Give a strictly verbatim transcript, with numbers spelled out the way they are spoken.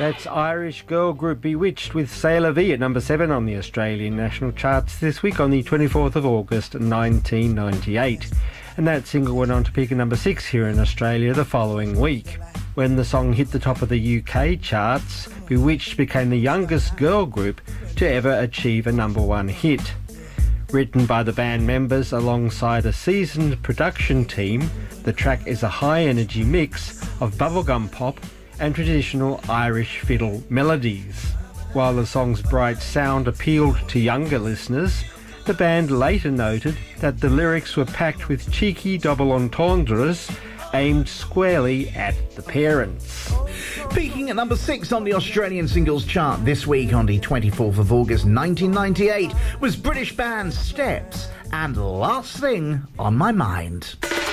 That's Irish girl group Bewitched with C'est La Vie at number seven on the Australian national charts this week on the twenty-fourth of August nineteen ninety-eight. And that single went on to peak at number six here in Australia the following week. When the song hit the top of the U K charts, Bewitched became the youngest girl group to ever achieve a number one hit. Written by the band members alongside a seasoned production team, the track is a high-energy mix of bubblegum pop and traditional Irish fiddle melodies. While the song's bright sound appealed to younger listeners, the band later noted that the lyrics were packed with cheeky double entendres aimed squarely at the parents. Peaking at number six on the Australian singles chart this week on the twenty-fourth of August nineteen ninety-eight was British band Steps and Last Thing on My Mind.